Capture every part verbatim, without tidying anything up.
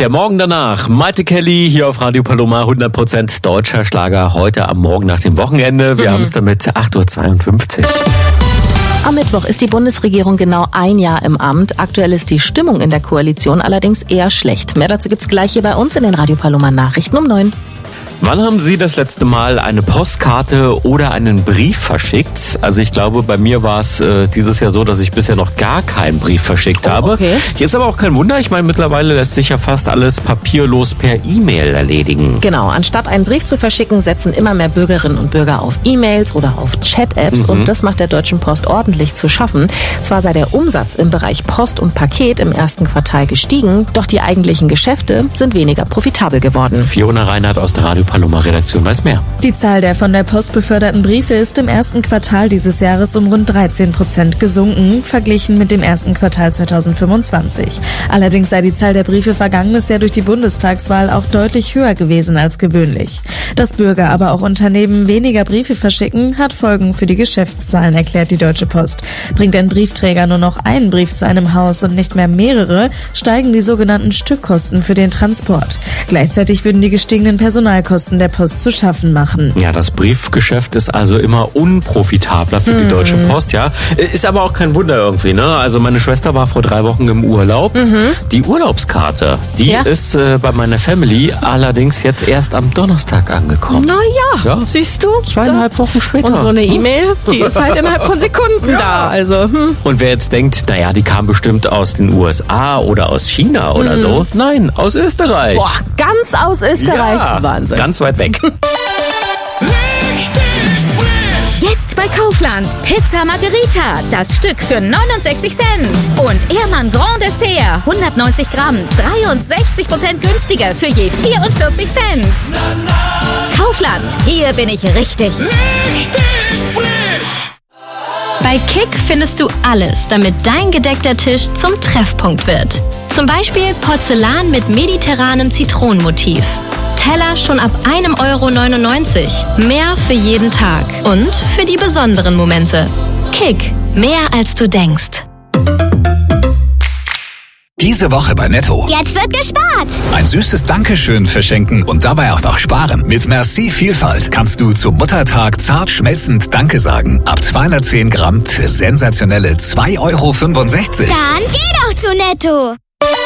Der Morgen danach, Maite Kelly hier auf Radio Paloma, hundert Prozent deutscher Schlager, heute am Morgen nach dem Wochenende. Wir mhm. haben es damit acht Uhr zweiundfünfzig. Am Mittwoch ist die Bundesregierung genau ein Jahr im Amt. Aktuell ist die Stimmung in der Koalition allerdings eher schlecht. Mehr dazu gibt's gleich hier bei uns in den Radio Paloma Nachrichten um neun. Wann haben Sie das letzte Mal eine Postkarte oder einen Brief verschickt? Also ich glaube, bei mir war es äh, dieses Jahr so, dass ich bisher noch gar keinen Brief verschickt oh, habe. Okay. Jetzt aber auch kein Wunder. Ich meine, mittlerweile lässt sich ja fast alles papierlos per E-Mail erledigen. Genau, anstatt einen Brief zu verschicken, setzen immer mehr Bürgerinnen und Bürger auf E-Mails oder auf Chat-Apps. Mhm. Und das macht der Deutschen Post ordentlich zu schaffen. Zwar sei der Umsatz im Bereich Post und Paket im ersten Quartal gestiegen, doch die eigentlichen Geschäfte sind weniger profitabel geworden. Fiona Reinhardt aus der Radio Paloma-Redaktion weiß mehr. Die Zahl der von der Post beförderten Briefe ist im ersten Quartal dieses Jahres um rund dreizehn Prozent gesunken, verglichen mit dem ersten Quartal zweitausendfünfundzwanzig. Allerdings sei die Zahl der Briefe vergangenes Jahr durch die Bundestagswahl auch deutlich höher gewesen als gewöhnlich. Dass Bürger, aber auch Unternehmen weniger Briefe verschicken, hat Folgen für die Geschäftszahlen, erklärt die Deutsche Post. Bringt ein Briefträger nur noch einen Brief zu einem Haus und nicht mehr mehrere, steigen die sogenannten Stückkosten für den Transport. Gleichzeitig würden die gestiegenen Personalkosten der Post zu schaffen machen. Ja, das Briefgeschäft ist also immer unprofitabler für die Deutsche Post, ja. Ist aber auch kein Wunder irgendwie, ne? Also meine Schwester war vor drei Wochen im Urlaub. Mhm. Die Urlaubskarte, die ja. ist äh, bei meiner Family allerdings jetzt erst am Donnerstag angekommen. Naja, ja. siehst du? Zweieinhalb Wochen später. Und so eine E-Mail, die ist halt innerhalb von Sekunden ja. da. Also, hm. Und wer jetzt denkt, naja, die kam bestimmt aus den U S A oder aus China oder mhm. so. Nein, aus Österreich. Boah, ganz aus Österreich. Ja, Wahnsinn. Ganz weit weg. Jetzt bei Kaufland. Pizza Margherita, das Stück für neunundsechzig Cent. Und Ehrmann Grand Dessert, hundertneunzig Gramm, dreiundsechzig Prozent günstiger für je vierundvierzig Cent. Kaufland, hier bin ich richtig. Richtig frisch. Bei Kick findest du alles, damit dein gedeckter Tisch zum Treffpunkt wird. Zum Beispiel Porzellan mit mediterranem Zitronenmotiv. Teller schon ab einem Euro neunundneunzig. Mehr für jeden Tag und für die besonderen Momente. Kick, mehr als du denkst. Diese Woche bei Netto. Jetzt wird gespart. Ein süßes Dankeschön verschenken und dabei auch noch sparen. Mit Merci Vielfalt kannst du zum Muttertag zart schmelzend Danke sagen. Ab zweihundertzehn Gramm für sensationelle zwei Euro fünfundsechzig. Dann geh doch zu Netto.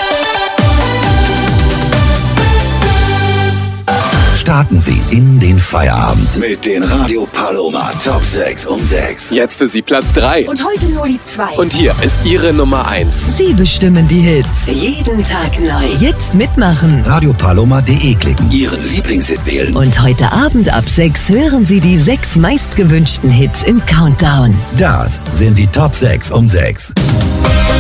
Starten Sie in den Feierabend mit den Radio Paloma Top sechs um sechs. Jetzt für Sie Platz drei. Und heute nur die zwei. Und hier ist Ihre Nummer eins. Sie bestimmen die Hits. Jeden Tag neu. Jetzt mitmachen. radio paloma punkt de klicken. Ihren Lieblingshit wählen. Und heute Abend ab sechs hören Sie die sechs meistgewünschten Hits im Countdown. Das sind die Top sechs um sechs.